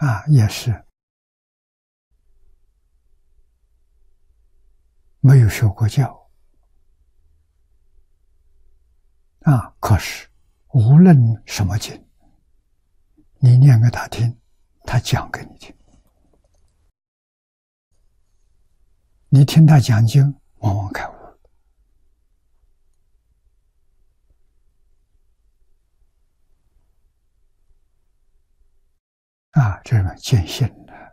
也是没有学过教可是无论什么经，你念给他听，他讲给你听，你听他讲经，往往开悟这是见性的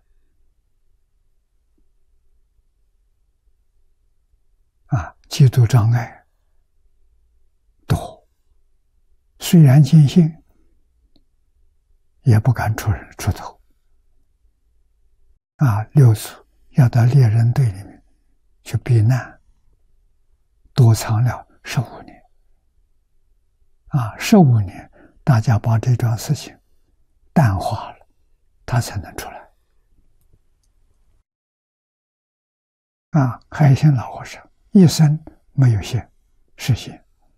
嫉妒障碍多，虽然见性，也不敢出头六祖要到猎人队里面去避难，多藏了15年15年，大家把这桩事情淡化了，他才能出来海鲜老和尚一生没有实现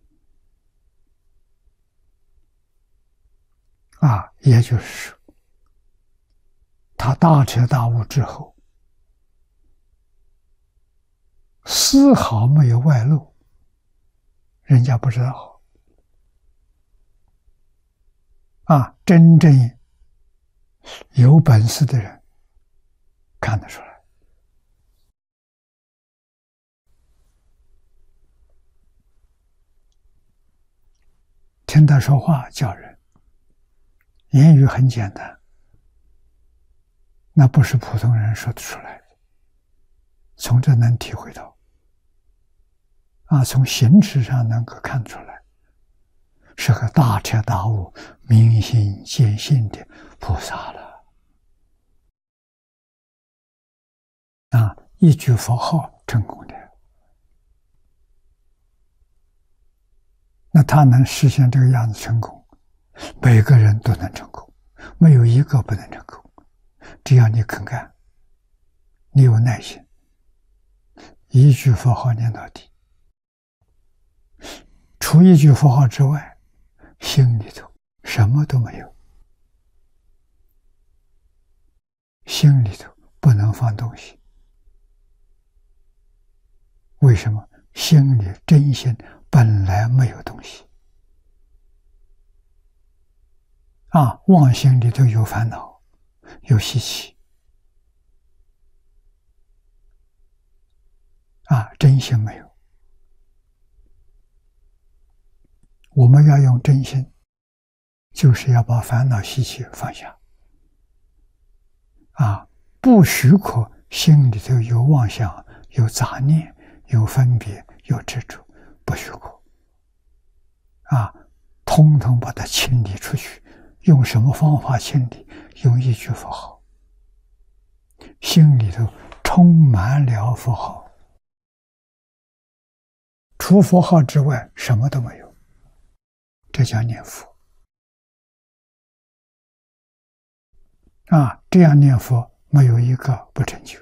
也就是说，他大彻大悟之后，丝毫没有外露，人家不知道真正有本事的人看得出来听他说话叫人，言语很简单，那不是普通人说得出来的，从这能体会到从行持上能够看出来，是个大彻大悟、明心见性的菩萨了一句佛号成功的，那他能实现这个样子成功，每个人都能成功，没有一个不能成功，只要你肯干，你有耐心，一句佛号念到底，除一句佛号之外，心里头什么都没有，心里头不能放东西。为什么？心里真心本来没有东西妄心里头有烦恼，有习气真心没有。我们要用真心，就是要把烦恼习气放下不许可心里头有妄想、有杂念、有分别、有执着，不许可统统把它清理出去。用什么方法清理？用一句佛号，心里头充满了佛号，除佛号之外什么都没有，这叫念佛这样念佛没有一个不成就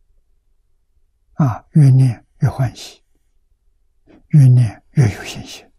越念越欢喜，越念越有信心